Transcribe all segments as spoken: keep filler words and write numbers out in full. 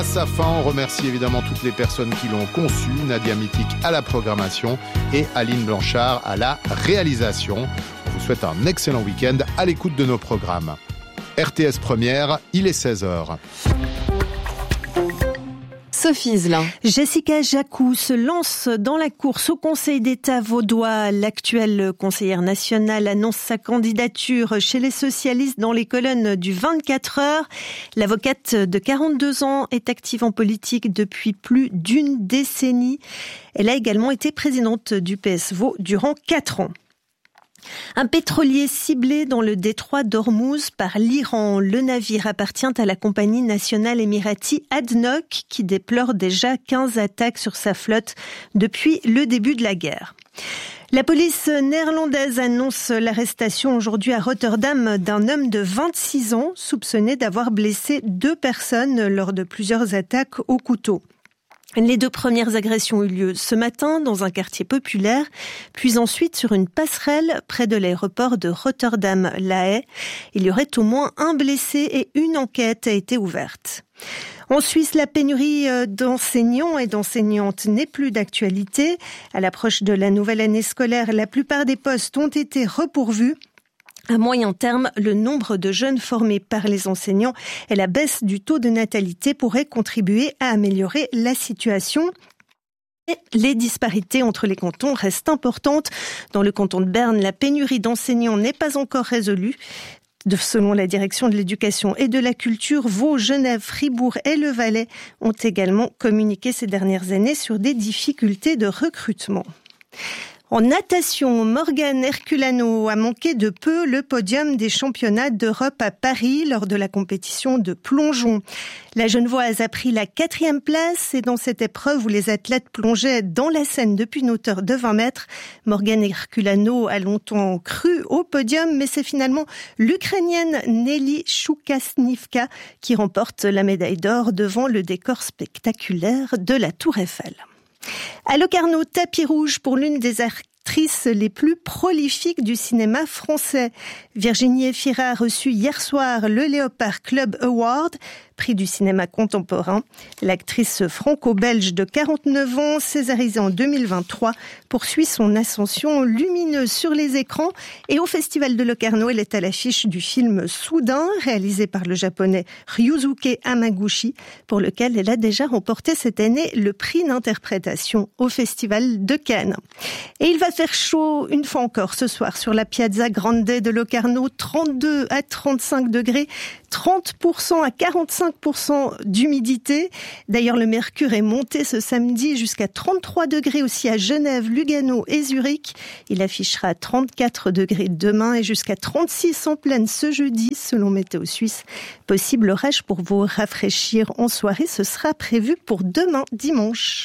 À sa fin, on remercie évidemment toutes les personnes qui l'ont conçu, Nadia Mitik à la programmation et Aline Blanchard à la réalisation. On vous souhaite un excellent week-end à l'écoute de nos programmes. R T S Première, il est seize heures. Sophie Zlin. Jessica Jacou se lance dans la course au Conseil d'État vaudois. L'actuelle conseillère nationale annonce sa candidature chez les socialistes dans les colonnes du vingt-quatre heures. L'avocate de quarante-deux ans est active en politique depuis plus d'une décennie. Elle a également été présidente du P S Vaud durant quatre ans. Un pétrolier ciblé dans le détroit d'Ormuz par l'Iran. Le navire appartient à la compagnie nationale émirati ADNOC qui déplore déjà quinze attaques sur sa flotte depuis le début de la guerre. La police néerlandaise annonce l'arrestation aujourd'hui à Rotterdam d'un homme de vingt-six ans soupçonné d'avoir blessé deux personnes lors de plusieurs attaques au couteau. Les deux premières agressions ont eu lieu ce matin dans un quartier populaire, puis ensuite sur une passerelle près de l'aéroport de Rotterdam-La Haye. Il y aurait au moins un blessé et une enquête a été ouverte. En Suisse, la pénurie d'enseignants et d'enseignantes n'est plus d'actualité. À l'approche de la nouvelle année scolaire, la plupart des postes ont été repourvus. À moyen terme, le nombre de jeunes formés par les enseignants et la baisse du taux de natalité pourraient contribuer à améliorer la situation. Et les disparités entre les cantons restent importantes. Dans le canton de Berne, la pénurie d'enseignants n'est pas encore résolue. De, selon la direction de l'éducation et de la culture, Vaud, Genève, Fribourg et le Valais ont également communiqué ces dernières années sur des difficultés de recrutement. En natation, Morgane Herculano a manqué de peu le podium des championnats d'Europe à Paris lors de la compétition de plongeon. La Genevoise a pris la quatrième place et dans cette épreuve où les athlètes plongeaient dans la Seine depuis une hauteur de vingt mètres, Morgane Herculano a longtemps cru au podium, mais c'est finalement l'Ukrainienne Nelly Choukasnivka qui remporte la médaille d'or devant le décor spectaculaire de la Tour Eiffel. À Locarno, tapis rouge pour l'une des actrices les plus prolifiques du cinéma français. Virginie Efira a reçu hier soir le Léopard Club Award, prix du cinéma contemporain. L'actrice franco-belge de quarante-neuf ans, césarisée en deux mille vingt-trois, poursuit son ascension lumineuse sur les écrans et au Festival de Locarno, elle est à l'affiche du film Soudain, réalisé par le japonais Ryusuke Hamaguchi, pour lequel elle a déjà remporté cette année le prix d'interprétation au Festival de Cannes. Et il va faire chaud une fois encore ce soir sur la Piazza Grande de Locarno, trente-deux à trente-cinq degrés, trente pour cent à quarante-cinq pour cent d'humidité. D'ailleurs, le mercure est monté ce samedi jusqu'à trente-trois degrés aussi à Genève, Lugano et Zurich. Il affichera trente-quatre degrés demain et jusqu'à trente-six en pleine ce jeudi, selon Météo Suisse. Possible orage pour vous rafraîchir en soirée, ce sera prévu pour demain dimanche.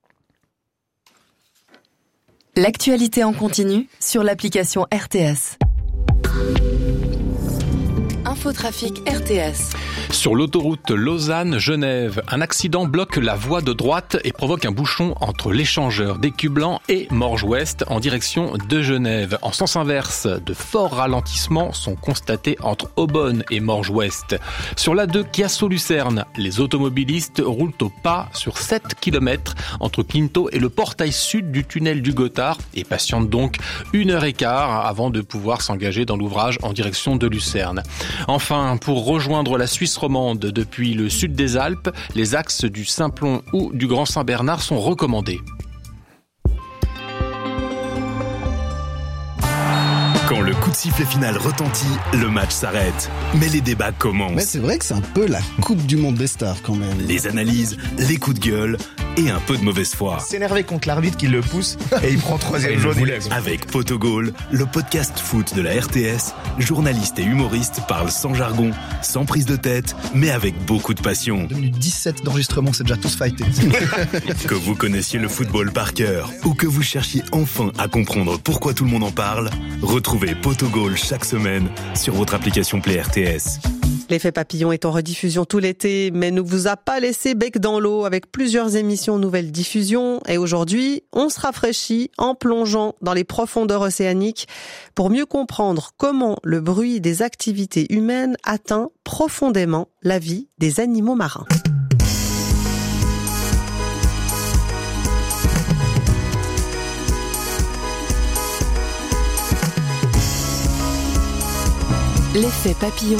L'actualité en continu sur l'application R T S. Infotrafic R T S. Sur l'autoroute Lausanne-Genève, un accident bloque la voie de droite et provoque un bouchon entre l'échangeur d'Écublanc et Morges-Ouest en direction de Genève. En sens inverse, de forts ralentissements sont constatés entre Aubonne et Morges-Ouest. Sur l'A deux Chiasso-Lucerne, les automobilistes roulent au pas sur sept kilomètres entre Quinto et le portail sud du tunnel du Gothard et patientent donc une heure et quart avant de pouvoir s'engager dans l'ouvrage en direction de Lucerne. Enfin, pour rejoindre la Suisse romande depuis le sud des Alpes, les axes du Simplon ou du Grand Saint-Bernard sont recommandés. Quand le coup de sifflet final retentit, le match s'arrête. Mais les débats commencent. Mais c'est vrai que c'est un peu la Coupe du Monde des stars quand même. Les analyses, les coups de gueule et un peu de mauvaise foi. S'énerver contre l'arbitre qui le pousse et il prend troisième jaune. Avec Potogol, le podcast foot de la R T S, journalistes et humoristes parlent sans jargon, sans prise de tête, mais avec beaucoup de passion. deux minutes dix-sept d'enregistrement, c'est déjà tous fighté. Que vous connaissiez le football par cœur ou que vous cherchiez enfin à comprendre pourquoi tout le monde en parle, retrouvez Potogol chaque semaine sur votre application Play R T S. L'effet papillon est en rediffusion tout l'été, mais ne vous a pas laissé bec dans l'eau avec plusieurs émissions nouvelles diffusions. Et aujourd'hui, on se rafraîchit en plongeant dans les profondeurs océaniques pour mieux comprendre comment le bruit des activités humaines atteint profondément la vie des animaux marins. L'effet papillon.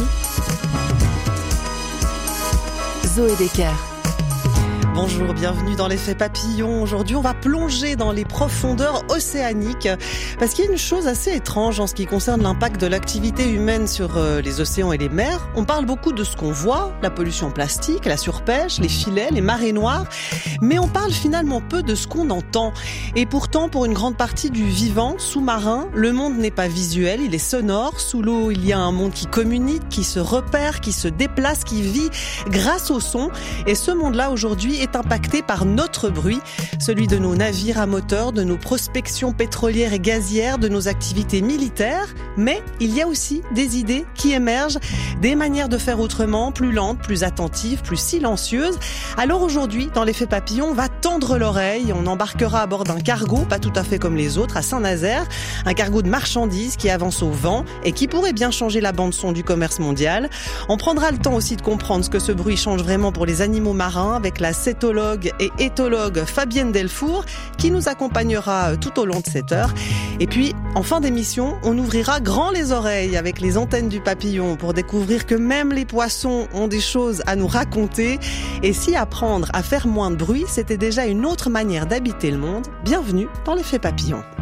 Zoé Decker. Bonjour, bienvenue dans l'effet papillon. Aujourd'hui, on va plonger dans les profondeurs océaniques parce qu'il y a une chose assez étrange en ce qui concerne l'impact de l'activité humaine sur les océans et les mers. On parle beaucoup de ce qu'on voit, la pollution plastique, la surpêche, les filets, les marées noires, mais on parle finalement peu de ce qu'on entend. Et pourtant, pour une grande partie du vivant sous-marin, le monde n'est pas visuel, il est sonore. Sous l'eau, il y a un monde qui communique, qui se repère, qui se déplace, qui vit grâce au son. Et ce monde-là, aujourd'hui, est impacté par notre bruit, celui de nos navires à moteur, de nos prospections pétrolières et gazières, de nos activités militaires. Mais il y a aussi des idées qui émergent, des manières de faire autrement, plus lentes, plus attentives, plus silencieuses. Alors aujourd'hui, dans l'effet papillon, on va tendre l'oreille. On embarquera à bord d'un cargo, pas tout à fait comme les autres, à Saint-Nazaire. Un cargo de marchandises qui avance au vent et qui pourrait bien changer la bande-son du commerce mondial. On prendra le temps aussi de comprendre ce que ce bruit change vraiment pour les animaux marins avec la cétologue et éthologue Fabienne Delfour qui nous accompagnera tout au long de cette heure. Et puis, en fin d'émission, on ouvrira grand les oreilles avec les antennes du papillon pour découvrir que même les poissons ont des choses à nous raconter. Et si apprendre à faire moins de bruit, c'était déjà une autre manière d'habiter le monde, bienvenue dans l'effet papillon.